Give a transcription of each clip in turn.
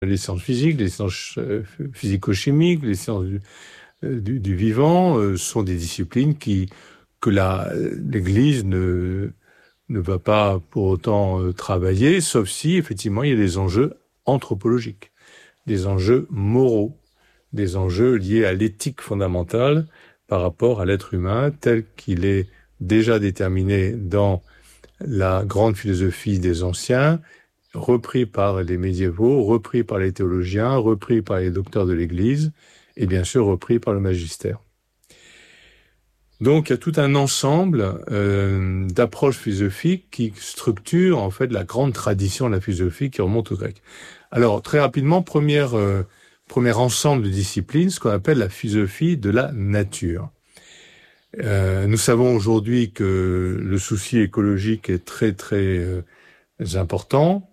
les sciences physiques, les sciences physico-chimiques, les sciences du vivant sont des disciplines que l'Église ne va pas pour autant travailler, sauf si, effectivement, il y a des enjeux anthropologiques, des enjeux moraux, des enjeux liés à l'éthique fondamentale par rapport à l'être humain tel qu'il est déjà déterminé dans la grande philosophie des anciens, repris par les médiévaux, repris par les théologiens, repris par les docteurs de l'Église et bien sûr repris par le magistère. Donc il y a tout un ensemble d'approches philosophiques qui structurent en fait la grande tradition de la philosophie qui remonte au grec. Alors très rapidement, premier ensemble de disciplines, ce qu'on appelle la philosophie de la nature. Nous savons aujourd'hui que le souci écologique est très très important.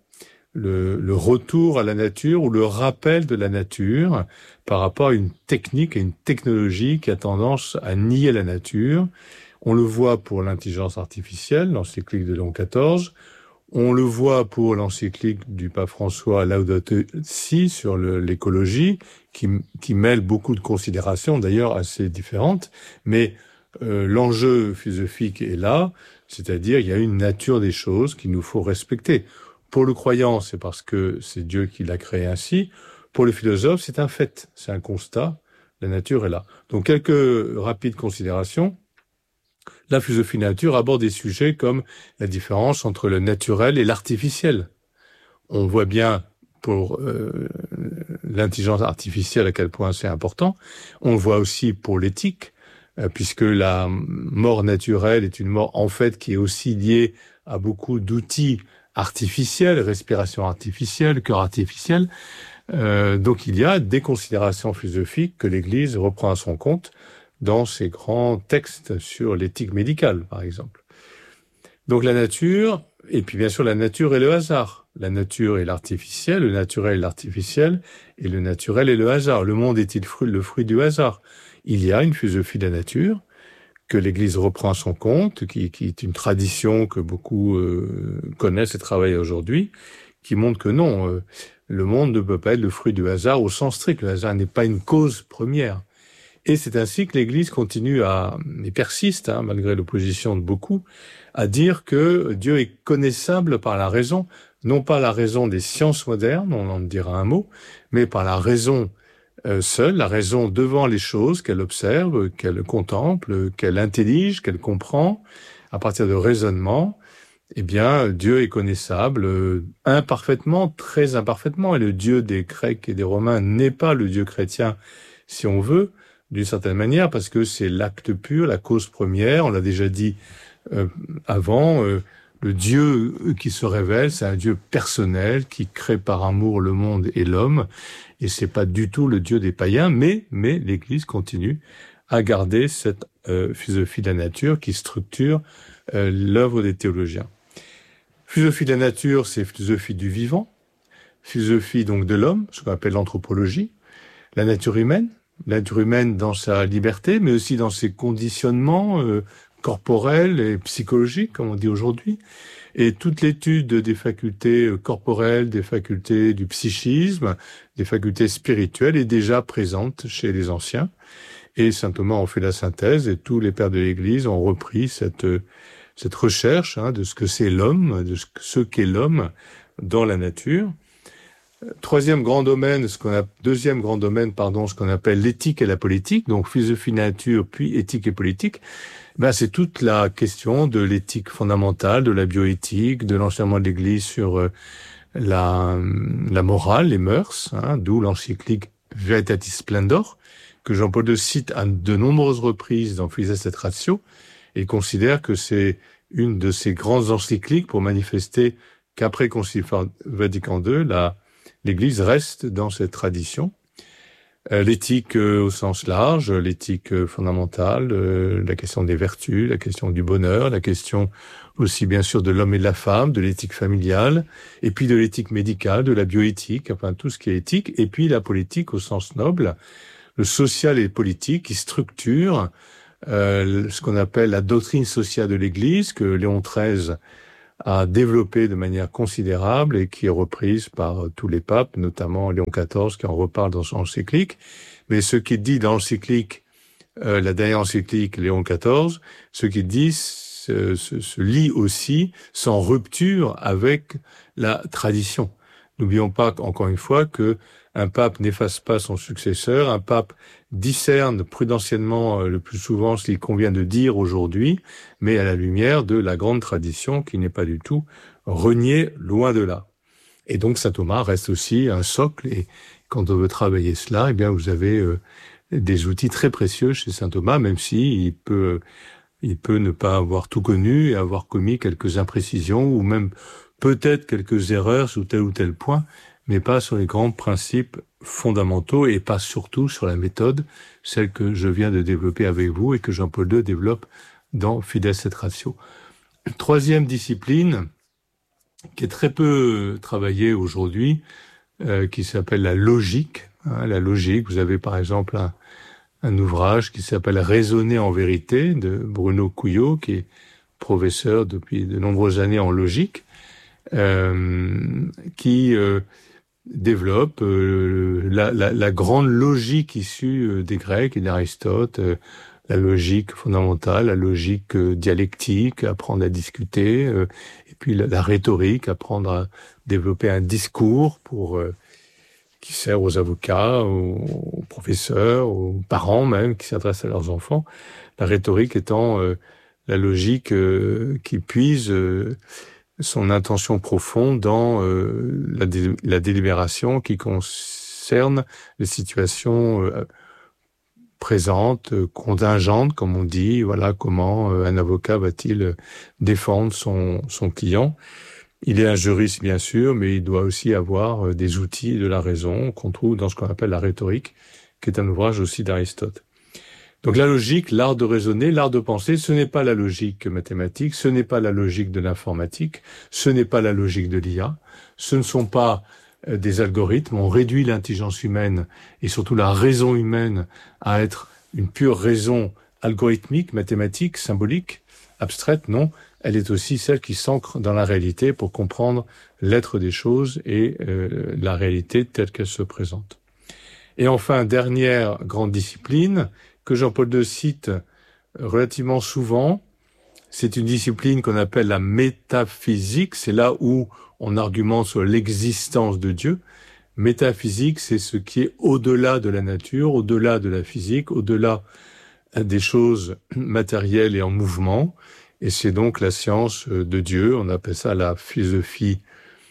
Le retour à la nature ou le rappel de la nature par rapport à une technique et une technologie qui a tendance à nier la nature. On le voit pour l'intelligence artificielle, l'encyclique de Léon XIV. On le voit pour l'encyclique du pape François Laudato Si sur l'écologie, qui mêle beaucoup de considérations d'ailleurs assez différentes, mais l'enjeu philosophique est là, c'est-à-dire il y a une nature des choses qu'il nous faut respecter. Pour le croyant, c'est parce que c'est Dieu qui l'a créé ainsi. Pour le philosophe, c'est un fait, c'est un constat. La nature est là. Donc, quelques rapides considérations. La philosophie nature aborde des sujets comme la différence entre le naturel et l'artificiel. On voit bien pour l'intelligence artificielle à quel point c'est important. On le voit aussi pour l'éthique, puisque la mort naturelle est une mort en fait qui est aussi liée à beaucoup d'outils artificielle, respiration artificielle, cœur artificiel. Donc il y a des considérations philosophiques que l'Église reprend à son compte dans ses grands textes sur l'éthique médicale, par exemple. Donc la nature, et puis bien sûr la nature et le hasard. La nature et l'artificiel, le naturel et l'artificiel, et le naturel et le hasard. Le monde est-il le fruit du hasard? Il y a une philosophie de la nature que l'Église reprend à son compte, qui est une tradition que beaucoup connaissent et travaillent aujourd'hui, qui montre que non, le monde ne peut pas être le fruit du hasard au sens strict. Le hasard n'est pas une cause première. Et c'est ainsi que l'Église continue et persiste, malgré l'opposition de beaucoup, à dire que Dieu est connaissable par la raison, non pas la raison des sciences modernes, on en dira un mot, mais par la raison seule, la raison devant les choses qu'elle observe, qu'elle contemple, qu'elle intellige, qu'elle comprend, à partir de raisonnement, eh bien, Dieu est connaissable imparfaitement, très imparfaitement, et le Dieu des Grecs et des Romains n'est pas le Dieu chrétien, si on veut, d'une certaine manière, parce que c'est l'acte pur, la cause première, on l'a déjà dit avant, le Dieu qui se révèle, c'est un Dieu personnel qui crée par amour le monde et l'homme, et c'est pas du tout le Dieu des païens, mais l'Église continue à garder cette philosophie de la nature qui structure l'œuvre des théologiens. Philosophie de la nature, c'est philosophie du vivant, philosophie donc de l'homme, ce qu'on appelle l'anthropologie, la nature humaine dans sa liberté, mais aussi dans ses conditionnements corporels et psychologiques, comme on dit aujourd'hui, et toute l'étude des facultés corporelles, des facultés du psychisme, des facultés spirituelles est déjà présente chez les anciens. Et saint Thomas en fait la synthèse, et tous les pères de l'Église ont repris cette recherche de ce que c'est l'homme, de ce qu'est l'homme dans la nature. Deuxième grand domaine, ce qu'on appelle l'éthique et la politique, donc philosophie nature, puis éthique et politique. C'est toute la question de l'éthique fondamentale, de la bioéthique, de l'enseignement de l'Église sur la morale, les mœurs, d'où l'encyclique Veritatis Splendor, que Jean-Paul II cite à de nombreuses reprises dans Philosophes et Ratio, et considère que c'est une de ces grandes encycliques pour manifester qu'après Concile Vatican II, l'Église reste dans cette tradition. L'éthique au sens large, l'éthique fondamentale, la question des vertus, la question du bonheur, la question aussi bien sûr de l'homme et de la femme, de l'éthique familiale, et puis de l'éthique médicale, de la bioéthique, enfin tout ce qui est éthique, et puis la politique au sens noble, le social et le politique qui structure ce qu'on appelle la doctrine sociale de l'Église, que Léon XIII a développé de manière considérable et qui est reprise par tous les papes, notamment Léon XIV qui en reparle dans son encyclique. Mais ce qui est dit dans l'encyclique, la dernière encyclique Léon XIV, ce qui est dit se lie aussi sans rupture avec la tradition. N'oublions pas encore une fois que un pape n'efface pas son successeur, un pape discerne prudentiellement le plus souvent ce qu'il convient de dire aujourd'hui, mais à la lumière de la grande tradition qui n'est pas du tout reniée, loin de là. Et donc saint Thomas reste aussi un socle, et quand on veut travailler cela, eh bien vous avez des outils très précieux chez saint Thomas, même si il peut ne pas avoir tout connu et avoir commis quelques imprécisions ou même peut-être quelques erreurs sur tel ou tel point, mais pas sur les grands principes fondamentaux et pas surtout sur la méthode, celle que je viens de développer avec vous et que Jean-Paul II développe dans Fides et Ratio. Troisième discipline, qui est très peu travaillée aujourd'hui, qui s'appelle la logique. La logique, vous avez par exemple un ouvrage qui s'appelle « Raisonner en vérité » de Bruno Couillot, qui est professeur depuis de nombreuses années en logique, qui développe la grande logique issue des Grecs et d'Aristote, la logique fondamentale, la logique dialectique, apprendre à discuter, et puis la rhétorique, apprendre à développer un discours qui sert aux avocats, aux professeurs, aux parents même, qui s'adressent à leurs enfants. La rhétorique étant la logique qui puise son intention profonde dans la délibération qui concerne les situations présentes, contingentes, comme on dit. Voilà comment un avocat va-t-il défendre son client. Il est un juriste, bien sûr, mais il doit aussi avoir des outils de la raison qu'on trouve dans ce qu'on appelle la rhétorique, qui est un ouvrage aussi d'Aristote. Donc la logique, l'art de raisonner, l'art de penser, ce n'est pas la logique mathématique, ce n'est pas la logique de l'informatique, ce n'est pas la logique de l'IA, ce ne sont pas des algorithmes. On réduit l'intelligence humaine et surtout la raison humaine à être une pure raison algorithmique, mathématique, symbolique, abstraite, non. Elle est aussi celle qui s'ancre dans la réalité pour comprendre l'être des choses et la réalité telle qu'elle se présente. Et enfin, dernière grande discipline que Jean-Paul II cite relativement souvent, c'est une discipline qu'on appelle la métaphysique. C'est là où on argumente sur l'existence de Dieu. Métaphysique, c'est ce qui est au-delà de la nature, au-delà de la physique, au-delà des choses matérielles et en mouvement. Et c'est donc la science de Dieu. On appelle ça la philosophie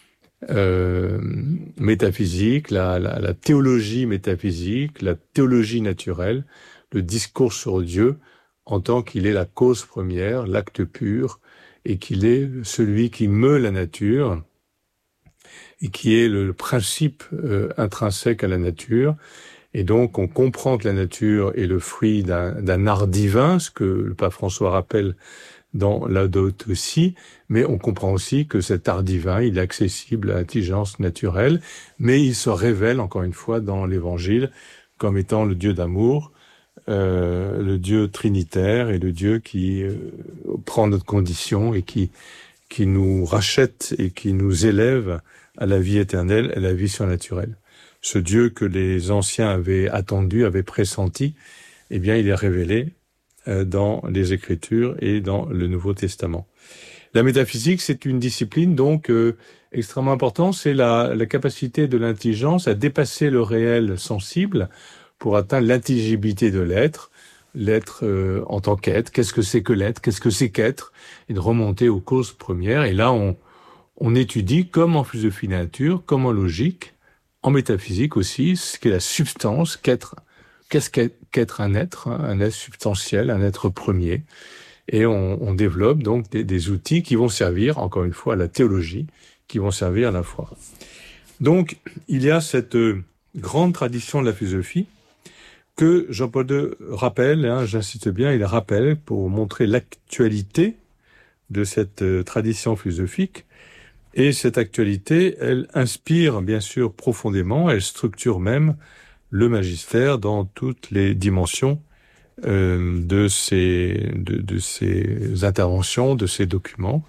métaphysique, la théologie métaphysique, la théologie naturelle, le discours sur Dieu en tant qu'il est la cause première, l'acte pur, et qu'il est celui qui meut la nature et qui est le principe intrinsèque à la nature. Et donc on comprend que la nature est le fruit d'un art divin, ce que le pape François rappelle dans Laudato Si, mais on comprend aussi que cet art divin, il est accessible à l'intelligence naturelle, mais il se révèle encore une fois dans l'Évangile comme étant le Dieu d'amour, le Dieu trinitaire et le Dieu qui prend notre condition et qui nous rachète et qui nous élève à la vie éternelle et à la vie surnaturelle. Ce Dieu que les anciens avaient attendu, avaient pressenti, eh bien il est révélé dans les Écritures et dans le Nouveau Testament. La métaphysique, c'est une discipline donc extrêmement importante. C'est la capacité de l'intelligence à dépasser le réel sensible pour atteindre l'intelligibilité de l'être en tant qu'être. Qu'est-ce que c'est que l'être? Qu'est-ce que c'est qu'être? Et de remonter aux causes premières. Et là, on étudie, comme en philosophie de la nature, comme en logique, en métaphysique aussi, ce qu'est la substance, qu'est-ce qu'être un être substantiel, un être premier. Et on développe donc des outils qui vont servir, encore une fois, à la théologie, qui vont servir à la foi. Donc, il y a cette grande tradition de la philosophie que Jean-Paul II rappelle, j'insiste bien, il rappelle pour montrer l'actualité de cette tradition philosophique. Et cette actualité, elle inspire bien sûr profondément, elle structure même le magistère dans toutes les dimensions de ces interventions, de ces documents.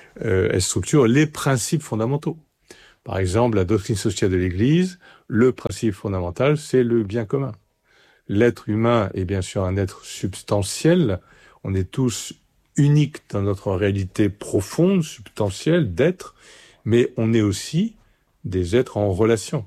elle structure les principes fondamentaux. Par exemple, la doctrine sociale de l'Église, le principe fondamental, c'est le bien commun. L'être humain est bien sûr un être substantiel. On est tous uniques dans notre réalité profonde, substantielle, d'être, mais on est aussi des êtres en relation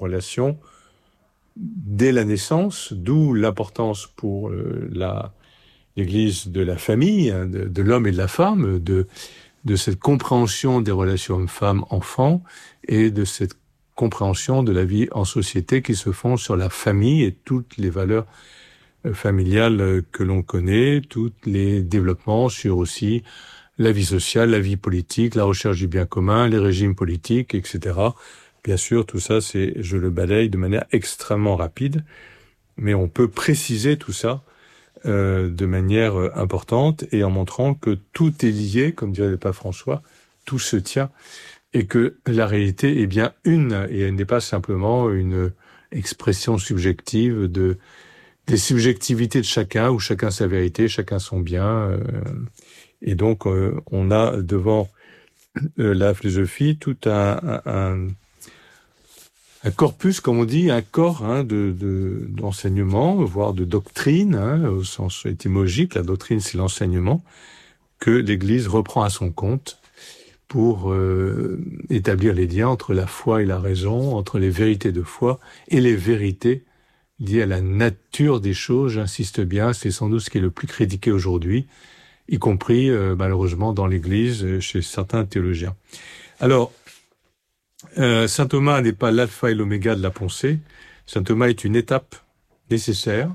dès la naissance, d'où l'importance pour l'Église de la famille, hein, de l'homme et de la femme, de cette compréhension des relations hommes-femmes-enfants et de cette compréhension de la vie en société qui se font sur la famille et toutes les valeurs familiales que l'on connaît, tous les développements sur aussi la vie sociale, la vie politique, la recherche du bien commun, les régimes politiques, etc. Bien sûr, tout ça, je le balaye de manière extrêmement rapide, mais on peut préciser tout ça de manière importante et en montrant que tout est lié, comme dirait le pape François, tout se tient et que la réalité est bien une et elle n'est pas simplement une expression subjective des subjectivités de chacun où chacun sa vérité, chacun son bien. Et donc, on a devant la philosophie tout un corpus, comme on dit, un corps d'enseignement, voire de doctrine, au sens étymologique. La doctrine, c'est l'enseignement que l'Église reprend à son compte pour établir les liens entre la foi et la raison, entre les vérités de foi et les vérités liées à la nature des choses. J'insiste bien, c'est sans doute ce qui est le plus critiqué aujourd'hui, y compris malheureusement dans l'Église, chez certains théologiens. Alors, Saint Thomas n'est pas l'alpha et l'oméga de la pensée. Saint Thomas est une étape nécessaire,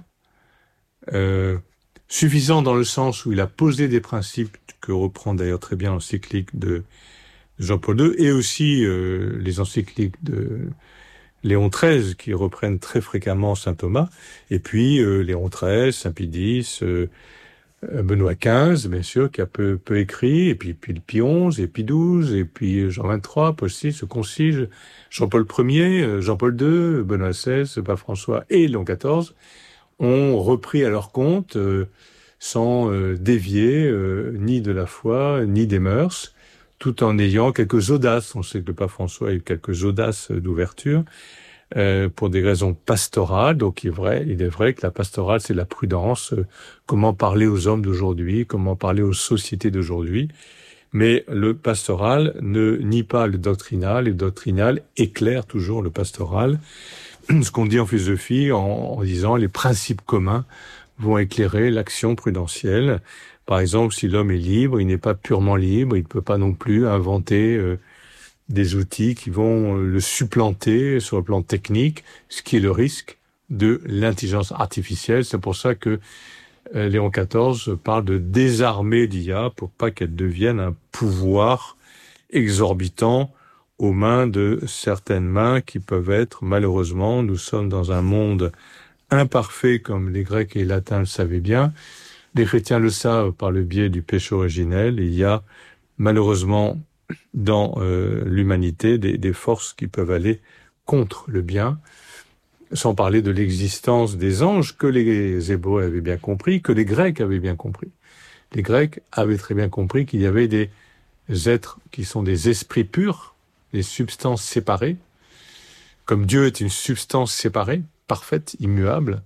suffisant dans le sens où il a posé des principes que reprend d'ailleurs très bien l'encyclique de Jean-Paul II et aussi les encycliques de Léon XIII qui reprennent très fréquemment Saint Thomas, et puis Léon XIII, Saint Pie X, Benoît XV, bien sûr, qui a peu écrit, et puis le Pie XI, et Pie XII, et puis Jean XXIII, Paul VI, le Concile, Jean-Paul Ier, Jean-Paul II, Benoît XVI, Pape François et Léon XIV ont repris à leur compte, sans dévier ni de la foi, ni des mœurs, tout en ayant quelques audaces. On sait que le Pape François a eu quelques audaces d'ouverture, pour des raisons pastorales. Donc il est vrai que la pastorale, c'est la prudence, comment parler aux hommes d'aujourd'hui, comment parler aux sociétés d'aujourd'hui. Mais le pastoral ne nie pas le doctrinal, et le doctrinal éclaire toujours le pastoral. Ce qu'on dit en philosophie en disant les principes communs vont éclairer l'action prudentielle. Par exemple, si l'homme est libre, il n'est pas purement libre, il ne peut pas non plus inventer des outils qui vont le supplanter sur le plan technique, ce qui est le risque de l'intelligence artificielle. C'est pour ça que Léon XIV parle de désarmer l'IA pour pas qu'elle devienne un pouvoir exorbitant aux mains de certaines mains qui peuvent être, malheureusement, nous sommes dans un monde imparfait comme les Grecs et les Latins le savaient bien. Les chrétiens le savent par le biais du péché originel. Il y a malheureusement dans l'humanité des forces qui peuvent aller contre le bien, sans parler de l'existence des anges que les Hébreux avaient bien compris, que les Grecs avaient bien compris. Les Grecs avaient très bien compris qu'il y avait des êtres qui sont des esprits purs, des substances séparées, comme Dieu est une substance séparée, parfaite, immuable,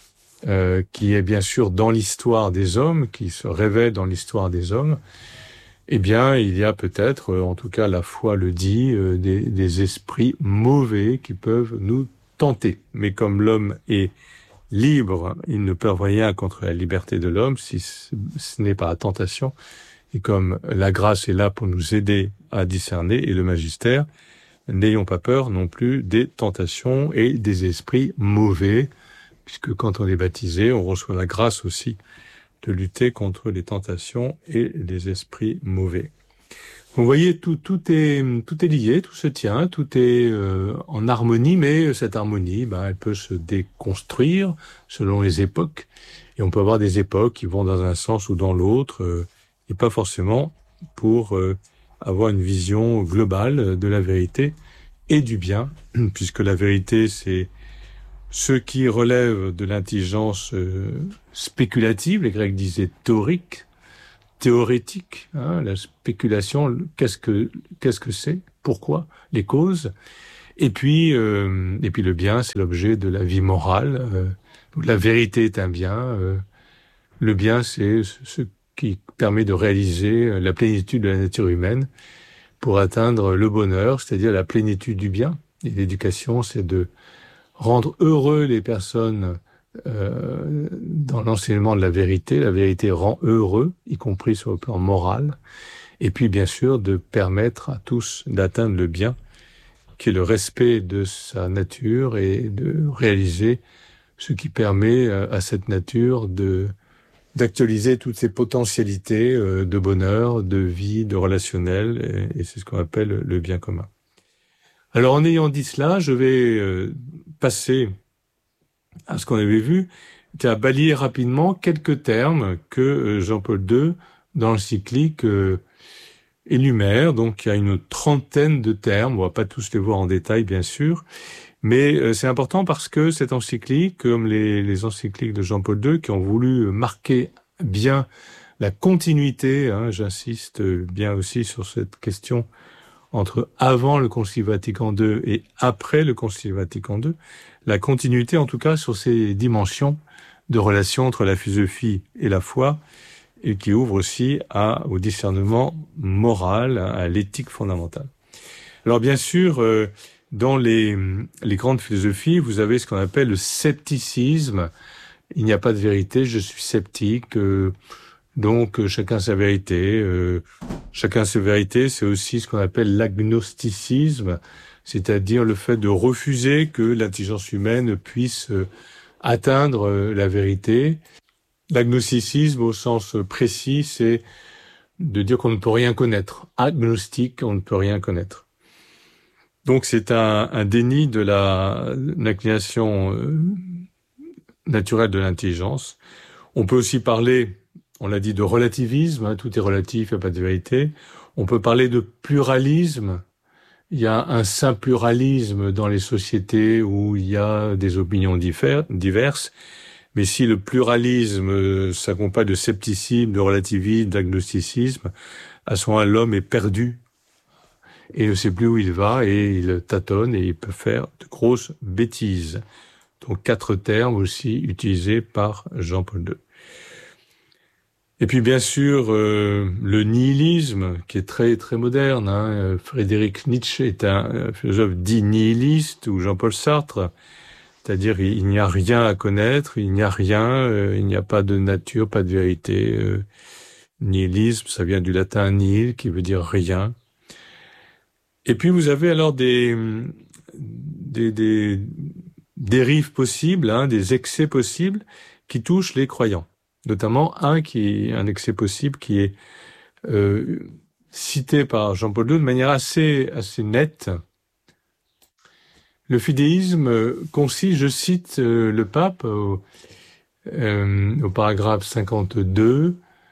qui est bien sûr dans l'histoire des hommes, qui se révèle dans l'histoire des hommes. Eh bien, il y a peut-être, en tout cas la foi le dit, des esprits mauvais qui peuvent nous tenter. Mais comme l'homme est libre, ils ne peuvent rien contre la liberté de l'homme si ce n'est pas la tentation. Et comme la grâce est là pour nous aider à discerner, et le magistère, n'ayons pas peur non plus des tentations et des esprits mauvais, puisque quand on est baptisé, on reçoit la grâce aussi de lutter contre les tentations et les esprits mauvais. Vous voyez, tout est lié, tout se tient, tout est en harmonie, mais cette harmonie, elle peut se déconstruire selon les époques. Et on peut avoir des époques qui vont dans un sens ou dans l'autre, et pas forcément pour avoir une vision globale de la vérité et du bien, puisque la vérité, c'est ce qui relève de l'intelligence spéculative, les Grecs disaient théorique, théorétique, la spéculation, qu'est-ce que c'est, pourquoi, les causes. Et puis le bien, c'est l'objet de la vie morale. La vérité est un bien. Le bien, c'est ce qui permet de réaliser la plénitude de la nature humaine pour atteindre le bonheur, c'est-à-dire la plénitude du bien. Et l'éducation, c'est de rendre heureux les personnes dans l'enseignement de la vérité. La vérité rend heureux, y compris sur le plan moral. Et puis, bien sûr, de permettre à tous d'atteindre le bien, qui est le respect de sa nature et de réaliser ce qui permet à cette nature d'actualiser toutes ses potentialités de bonheur, de vie, de relationnel, et c'est ce qu'on appelle le bien commun. Alors, en ayant dit cela, je vais passer à ce qu'on avait vu, à balayer rapidement quelques termes que Jean-Paul II, dans l'encyclique, énumère. Donc, il y a une trentaine de termes. On va pas tous les voir en détail, bien sûr. Mais c'est important parce que cette encyclique, comme les encycliques de Jean-Paul II, qui ont voulu marquer bien la continuité, j'insiste bien aussi sur cette question, entre avant le Concile Vatican II et après le Concile Vatican II, la continuité en tout cas sur ces dimensions de relation entre la philosophie et la foi, et qui ouvre aussi au discernement moral, à l'éthique fondamentale. Alors bien sûr, dans les grandes philosophies, vous avez ce qu'on appelle le scepticisme. Il n'y a pas de vérité, je suis sceptique, donc chacun sa vérité. Chacun sa vérité, c'est aussi ce qu'on appelle l'agnosticisme, c'est-à-dire le fait de refuser que l'intelligence humaine puisse atteindre la vérité. L'agnosticisme, au sens précis, c'est de dire qu'on ne peut rien connaître. Agnostique, on ne peut rien connaître. Donc c'est un déni de l'inclination naturelle de l'intelligence. On peut aussi parler, on l'a dit, de relativisme, tout est relatif, il n'y a pas de vérité. On peut parler de pluralisme. Il y a un saint pluralisme dans les sociétés où il y a des opinions diverses. Mais si le pluralisme s'accompagne de scepticisme, de relativisme, d'agnosticisme, à ce moment-là, l'homme est perdu et ne sait plus où il va et il tâtonne et il peut faire de grosses bêtises. Donc 4 termes aussi utilisés par Jean-Paul II. Et puis bien sûr, le nihilisme, qui est très très moderne. Friedrich Nietzsche est un philosophe dit nihiliste, ou Jean-Paul Sartre. C'est-à-dire, il n'y a rien à connaître, il n'y a rien, il n'y a pas de nature, pas de vérité. Nihilisme, ça vient du latin nihil, qui veut dire rien. Et puis, vous avez alors des dérives possibles, des excès possibles qui touchent les croyants. Notamment un excès possible qui est cité par Jean-Paul II de manière assez nette. Le fidéisme consiste, je cite le pape au paragraphe 52,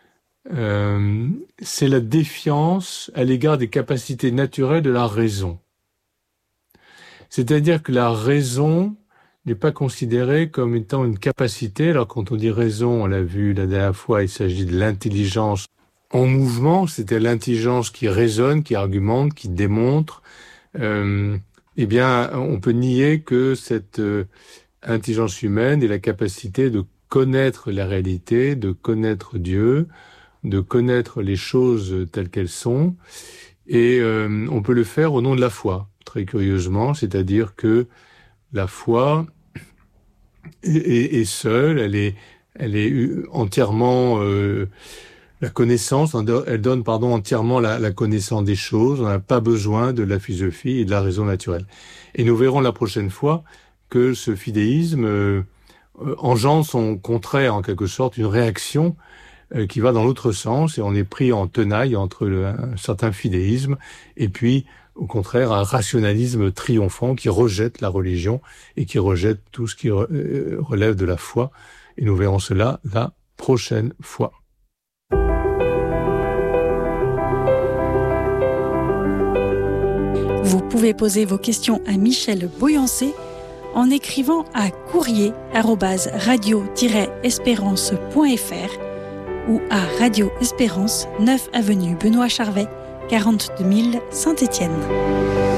c'est la défiance à l'égard des capacités naturelles de la raison. C'est-à-dire que la raison n'est pas considérée comme étant une capacité. Alors quand on dit raison, on l'a vu la dernière fois, il s'agit de l'intelligence en mouvement, c'était l'intelligence qui raisonne, qui argumente, qui démontre. Eh bien, on peut nier que cette intelligence humaine ait la capacité de connaître la réalité, de connaître Dieu, de connaître les choses telles qu'elles sont. Et on peut le faire au nom de la foi, très curieusement, c'est-à-dire que la foi est seule, elle est entièrement la connaissance, elle donne entièrement la connaissance des choses. On n'a pas besoin de la philosophie et de la raison naturelle. Et nous verrons la prochaine fois que ce fidéisme engendre son contraire, en quelque sorte, une réaction qui va dans l'autre sens, et on est pris en tenaille entre un certain fidéisme et puis, au contraire, un rationalisme triomphant qui rejette la religion et qui rejette tout ce qui relève de la foi. Et nous verrons cela la prochaine fois. Vous pouvez poser vos questions à Michel Boyancé en écrivant à courrier@radio-espérance.fr ou à Radio Espérance, 9 avenue Benoît Charvet, 42 000 Saint-Étienne.